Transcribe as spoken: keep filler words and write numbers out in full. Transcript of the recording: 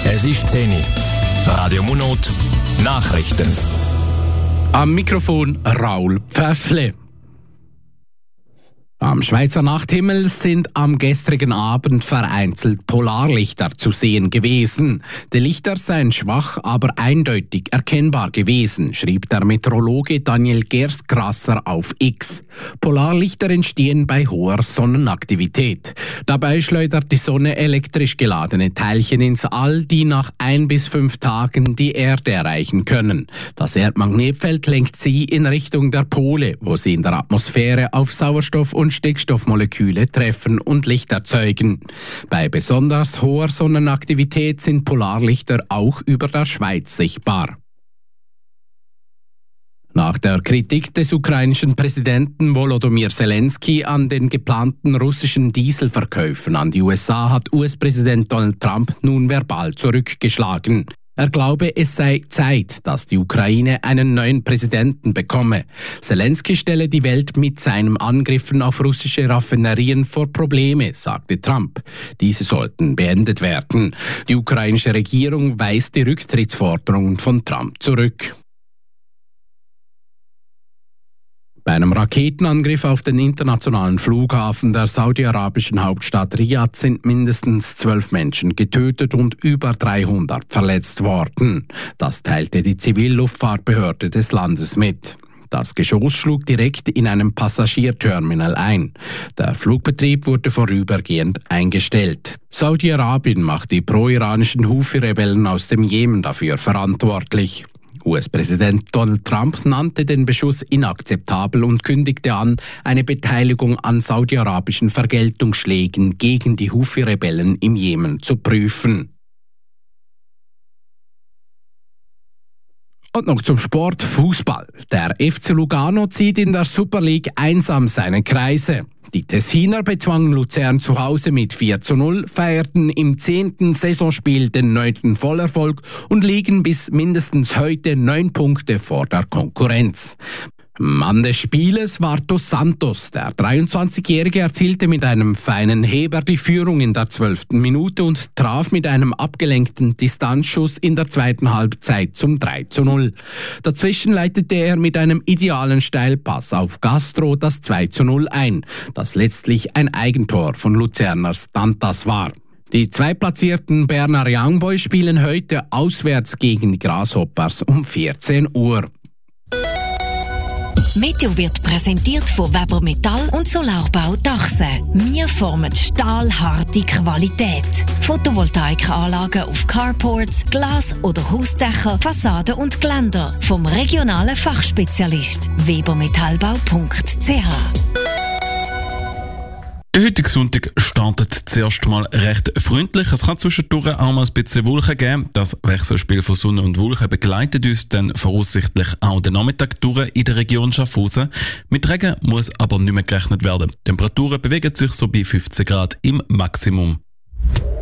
Es ist zehn Uhr. Radio Munot, Nachrichten. Am Mikrofon Raul Pfäffle. Am Schweizer Nachthimmel sind am gestrigen Abend vereinzelt Polarlichter zu sehen gewesen. Die Lichter seien schwach, aber eindeutig erkennbar gewesen, schrieb der Meteorologe Daniel Gersgrasser auf X. Polarlichter entstehen bei hoher Sonnenaktivität. Dabei schleudert die Sonne elektrisch geladene Teilchen ins All, die nach ein bis fünf Tagen die Erde erreichen können. Das Erdmagnetfeld lenkt sie in Richtung der Pole, wo sie in der Atmosphäre auf Sauerstoff und Stickstoffmoleküle treffen und Licht erzeugen. Bei besonders hoher Sonnenaktivität sind Polarlichter auch über der Schweiz sichtbar. Nach der Kritik des ukrainischen Präsidenten Volodymyr Zelensky an den geplanten russischen Dieselverkäufen an die U S A hat U S-Präsident Donald Trump nun verbal zurückgeschlagen. Er glaube, es sei Zeit, dass die Ukraine einen neuen Präsidenten bekomme. Zelensky stelle die Welt mit seinen Angriffen auf russische Raffinerien vor Probleme, sagte Trump. Diese sollten beendet werden. Die ukrainische Regierung weist die Rücktrittsforderungen von Trump zurück. Bei einem Raketenangriff auf den internationalen Flughafen der saudi-arabischen Hauptstadt Riyadh sind mindestens zwölf Menschen getötet und über dreihundert verletzt worden. Das teilte die Zivilluftfahrtbehörde des Landes mit. Das Geschoss schlug direkt in einem Passagierterminal ein. Der Flugbetrieb wurde vorübergehend eingestellt. Saudi-Arabien macht die pro-iranischen Houthi-Rebellen aus dem Jemen dafür verantwortlich. U S-Präsident Donald Trump nannte den Beschuss inakzeptabel und kündigte an, eine Beteiligung an saudi-arabischen Vergeltungsschlägen gegen die Houthi-Rebellen im Jemen zu prüfen. Und noch zum Sport, Fußball. Der F C Lugano zieht in der Super League einsam seine Kreise. Die Tessiner bezwangen Luzern zu Hause mit vier zu null, feierten im zehnten Saisonspiel den neunten Vollerfolg und liegen bis mindestens heute neun Punkte vor der Konkurrenz. Mann des Spieles war Dos Santos. Der dreiundzwanzigjährige erzielte mit einem feinen Heber die Führung in der zwölften Minute und traf mit einem abgelenkten Distanzschuss in der zweiten Halbzeit zum drei zu null. Dazwischen leitete er mit einem idealen Steilpass auf Castro das zwei zu null ein, das letztlich ein Eigentor von Luzerners Dantas war. Die zweitplatzierten Berner Young Boys spielen heute auswärts gegen die Grasshoppers um vierzehn Uhr. Meteo wird präsentiert von Weber Metall und Solarbau Dachse. Wir formen stahlharte Qualität. Photovoltaikanlagen auf Carports, Glas- oder Hausdächer, Fassaden und Geländer. Vom regionalen Fachspezialist weber metallbau punkt c h. Der heutige Sonntag startet zuerst mal recht freundlich. Es kann zwischendurch auch mal ein bisschen Wolken geben. Das Wechselspiel von Sonne und Wolken begleitet uns dann voraussichtlich auch den Nachmittag durch in der Region Schaffhausen. Mit Regen muss aber nicht mehr gerechnet werden. Die Temperaturen bewegen sich so bei fünfzehn Grad im Maximum.